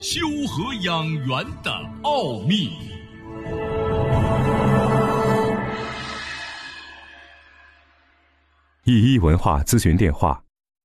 修和养元的奥秘。 一文化咨询电话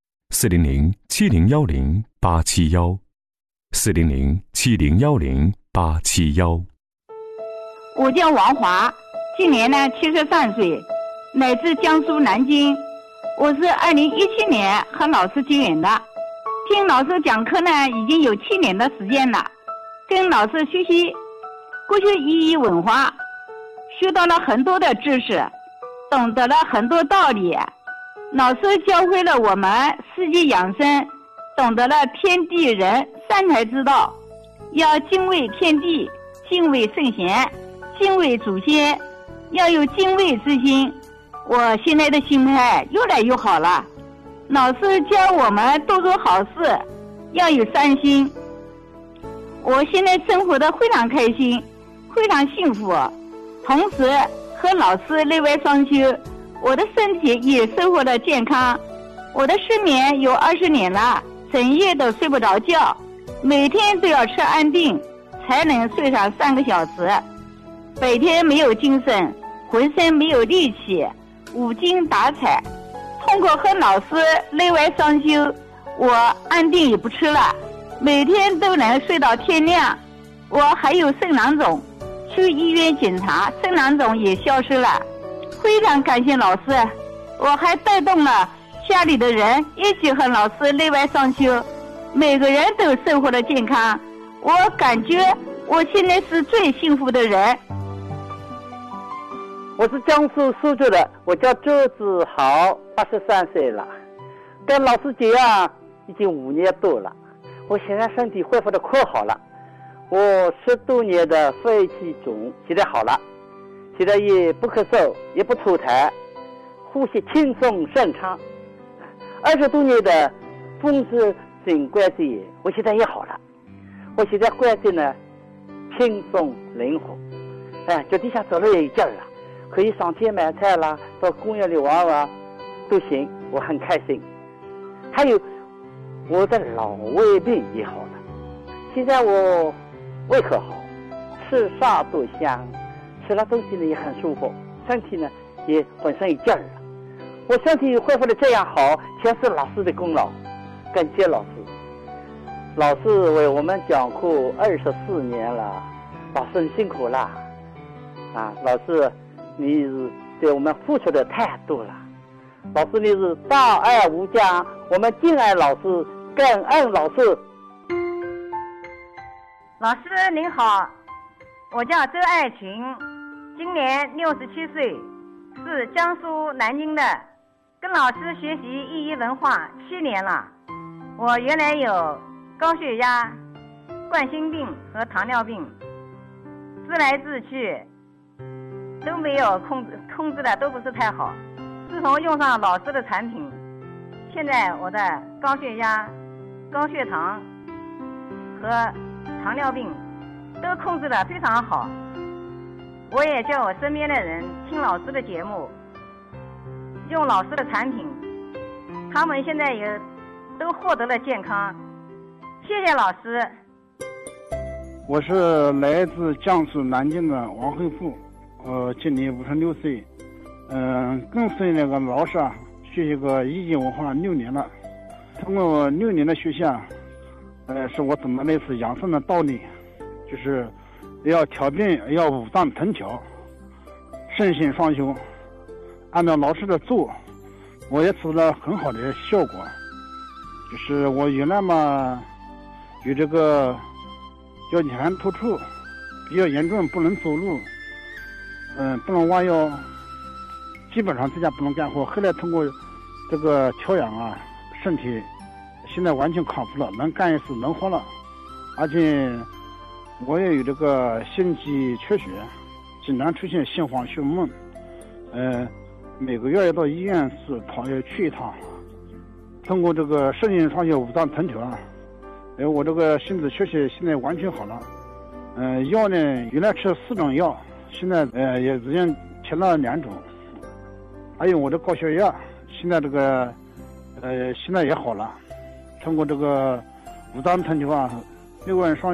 ：400-7010-871，400-7010-871。 我叫王华，今年呢73岁，来自江苏南京。我是2017年和老师结缘的，听老师讲课呢已经有7年的时间了，跟老师学习过去医医文化，学到了很多的知识，懂得了很多道理。老师教会了我们四季养生，懂得了天地人三才之道，要敬畏天地，敬畏圣贤，敬畏祖先，要有敬畏之心。我现在的心态越来越好了。老师教我们多做好事，要有善心。我现在生活的非常开心，非常幸福，同时和老师内外双修，我的身体也收获了健康。我的失眠有20年了，整夜都睡不着觉，每天都要吃安定才能睡上3个小时。白天没有精神，浑身没有力气，无精打采。通过和老师内外双修，我安定也不吃了，每天都能睡到天亮。我还有肾囊肿，去医院检查，肾囊肿也消失了。非常感谢老师，我还带动了家里的人一起和老师内外双修，每个人都生活的健康。我感觉我现在是最幸福的人。 我是江苏苏州的，我叫周子豪，83岁了，跟老师结缘已经5年多了。我现在身体恢复的可好了，我10多年的肺气肿现在好了，现在也不咳嗽，也不吐痰，呼吸轻松顺畅。20多年的风湿性关节炎，我现在也好了。我现在关节呢轻松灵活，脚底下走路也有劲儿了，可以上街买菜啦，到公园里玩玩都行，我很开心。还有我的老胃病也好了，现在我胃口好，吃啥都香，吃了东西呢也很舒服，身体呢也浑身有劲儿了。我身体恢复的这样好，全是老师的功劳，感谢老师。老师为我们讲课24年了，老师你辛苦了老师你是对我们付出的太多了，老师你是大爱无疆，我们敬爱老师，感恩老师。 老师您好，我叫周爱群，今年67岁，是江苏南京的，跟老师学习医医文化7年了。我原来有高血压、冠心病和糖尿病，治来治去都没有控制的都不是太好。自从用上老师的产品，现在我的高血压、高血糖和糖尿病都控制得非常好。我也叫我身边的人听老师的节目，用老师的产品，他们现在也都获得了健康。谢谢老师。 我是来自江苏南京的王慧富，今年56岁，跟随那个老师学习个医医文化6年了。通过6年的学习是我懂得类似养生的道理，就是要调病，要五脏腾调，身心双修，按照老师的做，我也取得了很好的效果。就是我原来嘛有这个腰间突出比较严重，不能走路，不能弯腰，基本上在家不能干活。后来通过这个调养身体现在完全康复了，能干一事，能活了。而且我也有这个心肌缺血，经常出现心慌胸闷，每个月要到医院要去一趟。通过这个身心双修五脏腾调我这个心肌缺血现在完全好了。药呢原来吃4种药，现在也已经停了2种。还有我的高血压，现在这个现在也好了。通过这个五脏腾调内外双